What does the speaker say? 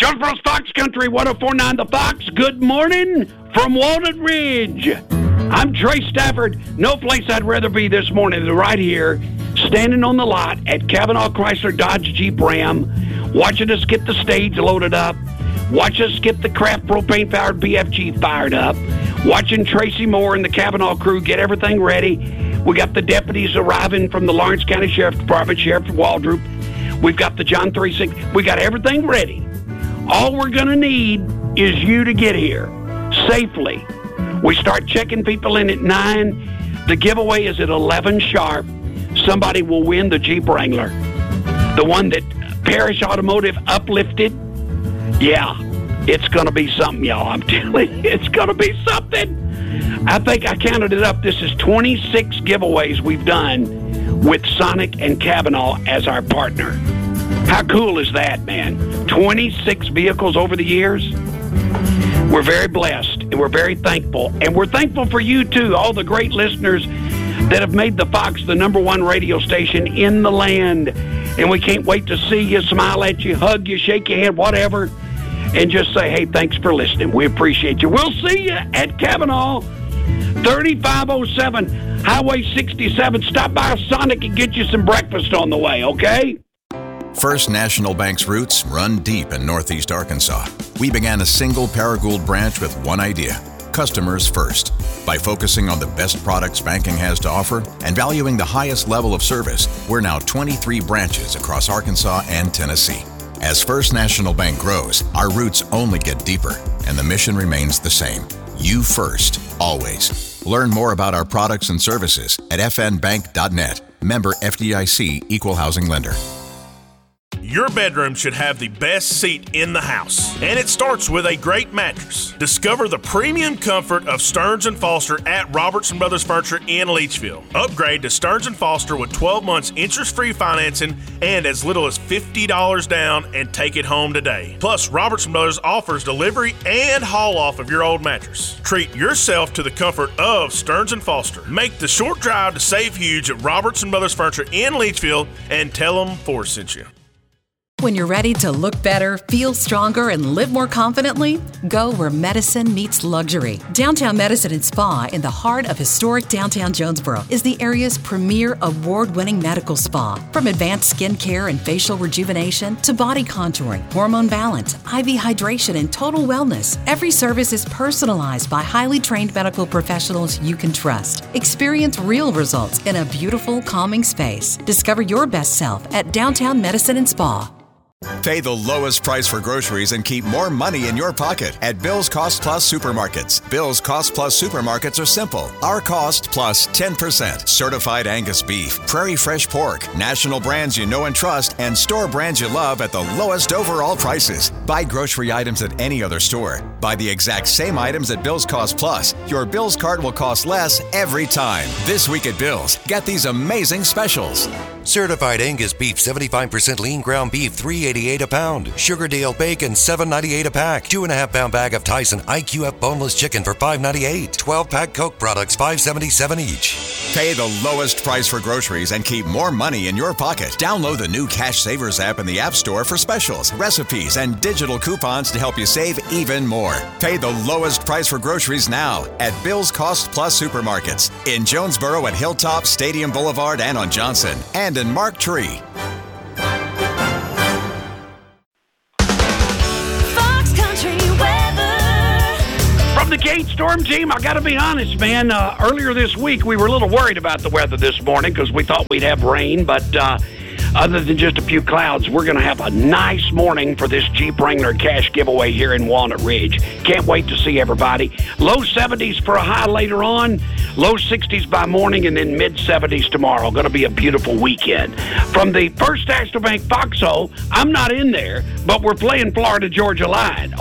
Jonesboro's Fox Country, 104.9 The Fox. Good morning from Walnut Ridge. I'm Trey Stafford. No place I'd rather be this morning than right here, standing on the lot at Cavanaugh Chrysler Dodge Jeep Ram, watching us get the stage loaded up, watch us get the Kraft propane-powered BFG fired up, watching Tracy Moore and the Cavanaugh crew get everything ready. We got the deputies arriving from the Lawrence County Sheriff's Department, Sheriff Waldrop. We've got the John 36. We got everything ready. All we're going to need is you to get here safely. We start checking people in at 9. The giveaway is at 11 sharp. Somebody will win the Jeep Wrangler. The one that Parrish Automotive uplifted. Yeah, it's going to be something, y'all. I'm telling you, it's going to be something. I think I counted it up. This is 26 giveaways we've done with Sonic and Cavanaugh as our partner. How cool is that, man? 26 vehicles over the years. We're very blessed, and we're very thankful. And we're thankful for you, too, all the great listeners that have made the Fox the #1 radio station in the land. And we can't wait to see you, smile at you, hug you, shake your hand, whatever, and just say, hey, thanks for listening. We appreciate you. We'll see you at Cavanaugh, 3507 Highway 67. Stop by Sonic and get you some breakfast on the way, okay? First National Bank's roots run deep in Northeast Arkansas. We began a single Paragould branch with one idea: customers first. By focusing on the best products banking has to offer and valuing the highest level of service, we're now 23 branches across Arkansas and Tennessee. As First National Bank grows, our roots only get deeper, and the mission remains the same: you first, always. Learn more about our products and services at fnbank.net. Member FDIC, Equal Housing Lender. Your bedroom should have the best seat in the house, and it starts with a great mattress. Discover the premium comfort of Stearns & Foster at Robertson Brothers Furniture in Leachville. Upgrade to Stearns & Foster with 12 months interest-free financing and as little as $50 down, and take it home today. Plus, Robertson Brothers offers delivery and haul-off of your old mattress. Treat yourself to the comfort of Stearns & Foster. Make the short drive to Save Huge at Robertson Brothers Furniture in Leachville and tell them Forrest sent you. When you're ready to look better, feel stronger, and live more confidently, go where medicine meets luxury. Downtown Medicine and Spa in the heart of historic downtown Jonesboro is the area's premier award-winning medical spa. From advanced skin care and facial rejuvenation to body contouring, hormone balance, IV hydration, and total wellness, every service is personalized by highly trained medical professionals you can trust. Experience real results in a beautiful, calming space. Discover your best self at Downtown Medicine and Spa. Pay the lowest price for groceries and keep more money in your pocket at Bill's Cost Plus Supermarkets. Bill's Cost Plus Supermarkets are simple. Our cost plus 10%. Certified Angus beef, Prairie Fresh pork, national brands you know and trust, and store brands you love at the lowest overall prices. Buy grocery items at any other store. Buy the exact same items at Bill's Cost Plus. Your Bill's cart will cost less every time. This week at Bill's, get these amazing specials. Certified Angus beef, 75% lean ground beef, $3.88 a pound. Sugardale bacon, $7.98 a pack. 2.5-pound bag of Tyson IQF boneless chicken for $5.98. 12-pack Coke products, $5.77 each. Pay the lowest price for groceries and keep more money in your pocket. Download the new Cash Savers app in the App Store for specials, recipes, and digital coupons to help you save even more. Pay the lowest price for groceries now at Bill's Cost Plus Supermarkets in Jonesboro at Hilltop, Stadium Boulevard, and on Johnson, and in Mark Tree. Fox Country weather. From the Gate Storm Team, I got to be honest, man. Earlier this week, we were a little worried about the weather this morning because we thought we'd have rain, but other than just a few clouds, we're going to have a nice morning for this Jeep Wrangler cash giveaway here in Walnut Ridge. Can't wait to see everybody. Low 70s for a high later on, low 60s by morning, and then mid 70s tomorrow. Going to be a beautiful weekend. From the First National Bank Foxhole, I'm not in there, but we're playing Florida-Georgia line.